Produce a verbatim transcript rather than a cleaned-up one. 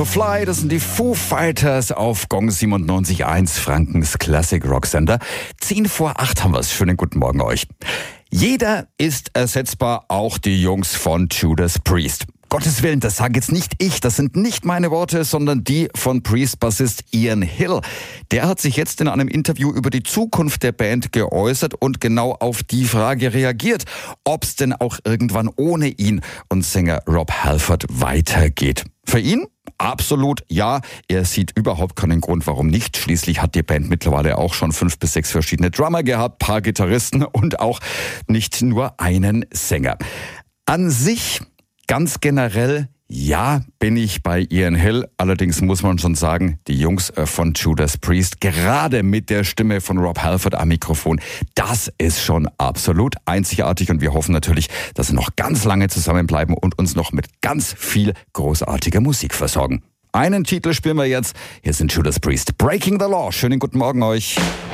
Fly, das sind die Foo Fighters auf Gong siebenundneunzig Komma eins, Frankens Classic Rock Sender. Zehn vor acht haben wir es. Schönen guten Morgen euch. Jeder ist ersetzbar, auch die Jungs von Judas Priest. Gottes Willen, das sage jetzt nicht ich, das sind nicht meine Worte, sondern die von Priest-Bassist Ian Hill. Der hat sich jetzt in einem Interview über die Zukunft der Band geäußert und genau auf die Frage reagiert, ob es denn auch irgendwann ohne ihn und Sänger Rob Halford weitergeht. Für ihn? Absolut ja. Er sieht überhaupt keinen Grund, warum nicht. Schließlich hat die Band mittlerweile auch schon fünf bis sechs verschiedene Drummer gehabt, paar Gitarristen und auch nicht nur einen Sänger. An sich, ganz generell, ja, bin ich bei Ian Hill. Allerdings muss man schon sagen, die Jungs von Judas Priest, gerade mit der Stimme von Rob Halford am Mikrofon, das ist schon absolut einzigartig. Und wir hoffen natürlich, dass sie noch ganz lange zusammenbleiben und uns noch mit ganz viel großartiger Musik versorgen. Einen Titel spielen wir jetzt. Hier sind Judas Priest. Breaking the Law. Schönen guten Morgen euch.